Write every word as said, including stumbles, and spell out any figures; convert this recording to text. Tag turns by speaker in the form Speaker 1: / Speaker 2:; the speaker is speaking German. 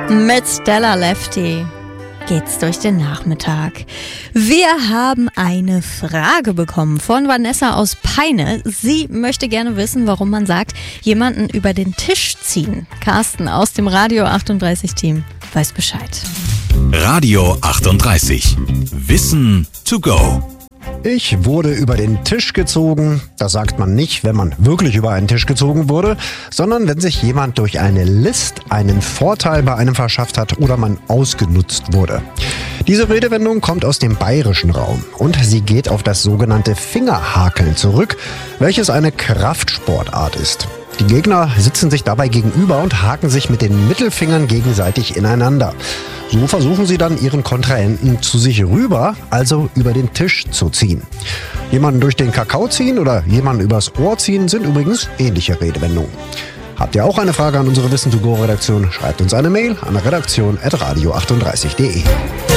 Speaker 1: Mit Stella Lefty geht's durch den Nachmittag. Wir haben eine Frage bekommen von Vanessa aus Peine. Sie möchte gerne wissen, warum man sagt, jemanden über den Tisch ziehen. Carsten aus dem Radio achtunddreißig Team weiß Bescheid.
Speaker 2: Radio achtunddreißig. Wissen to go.
Speaker 3: Ich wurde über den Tisch gezogen. Das sagt man nicht, wenn man wirklich über einen Tisch gezogen wurde, sondern wenn sich jemand durch eine List einen Vorteil bei einem verschafft hat oder man ausgenutzt wurde. Diese Redewendung kommt aus dem bayerischen Raum und sie geht auf das sogenannte Fingerhakeln zurück, welches eine Kraftsportart ist. Die Gegner sitzen sich dabei gegenüber und haken sich mit den Mittelfingern gegenseitig ineinander. So versuchen sie dann ihren Kontrahenten zu sich rüber, also über den Tisch zu ziehen. Jemanden durch den Kakao ziehen oder jemanden übers Ohr ziehen sind übrigens ähnliche Redewendungen. Habt ihr auch eine Frage an unsere Wissen to go Redaktion? Schreibt uns eine Mail an redaktion at radio achtunddreißig punkt de.